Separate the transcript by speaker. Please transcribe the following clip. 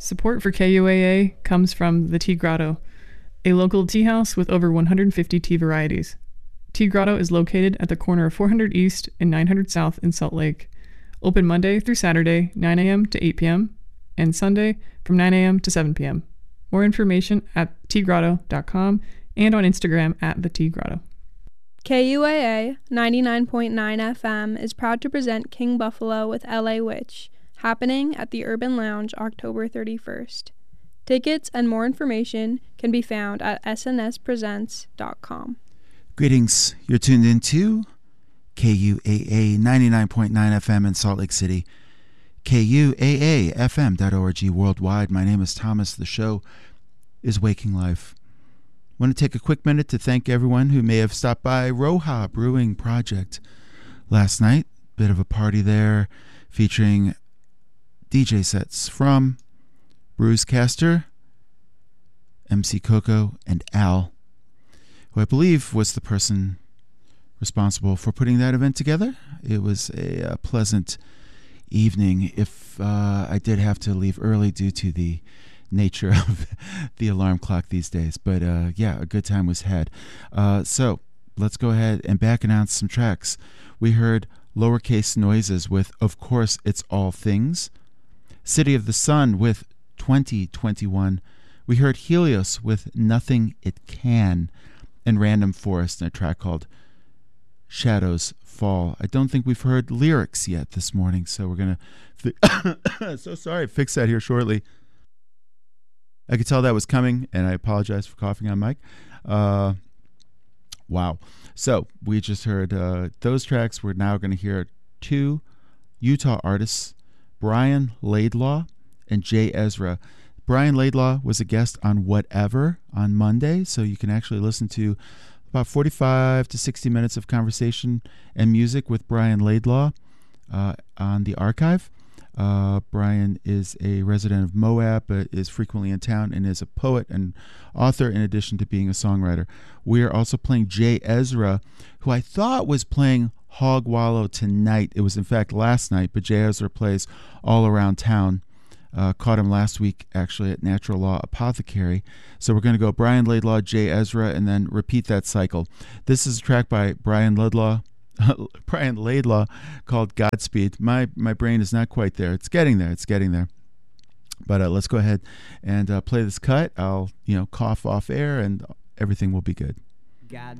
Speaker 1: Support for KUAA comes from the Tea Grotto, a local tea house with over 150 tea varieties. Tea Grotto is located at the corner of 400 East and 900 South in Salt Lake. Open Monday through Saturday, 9 a.m. to 8 p.m., and Sunday from 9 a.m. to 7 p.m. More information at teagrotto.com and on Instagram at the Tea Grotto.
Speaker 2: KUAA 99.9 FM is proud to present King Buffalo with LA Witch, happening at the Urban Lounge October 31st. Tickets and more information can be found at snspresents.com.
Speaker 3: Greetings. You're tuned into KUAA 99.9 FM in Salt Lake City, KUAAFM.org worldwide. My name is Thomas. The show is Waking Life. I want to take a quick minute to thank everyone who may have stopped by Roja Brewing Project last night. Bit of a party there featuring DJ sets from Brewscaster, MC Coco, and Al, who I believe was the person responsible for putting that event together. It was a pleasant evening, if I did have to leave early due to the nature of the alarm clock these days. But yeah, a good time was had. So let's go ahead and back announce some tracks. We heard Lowercase Noises with Of Course It's All Things, City of the Sun with 2021. We heard Helios with Nothing It Can, and Random Forest in a track called Shadows Fall. I don't think we've heard lyrics yet this morning, so we're going to so sorry, fix that here shortly. I could tell that was coming, and I apologize for coughing on mic. Wow. So we just heard those tracks. We're now going to hear two Utah artists, Brian Laidlaw and Jay Ezra. Brian Laidlaw was a guest on Whatever on Monday, so you can actually listen to about 45 to 60 minutes of conversation and music with Brian Laidlaw on the archive. Brian is a resident of Moab, but is frequently in town and is a poet and author in addition to being a songwriter. We are also playing Jay Ezra, who I thought was playing Hog Wallow tonight. It was in fact last night, but Jay Ezra plays all around town. Caught him last week actually at Natural Law Apothecary. So we're going to go Brian Laidlaw, Jay Ezra, and then repeat that cycle. This is a track by Brian Laidlaw called Godspeed. My brain is not quite there. It's getting there. But let's go ahead and play this cut. I'll cough off air and everything will be good.
Speaker 4: God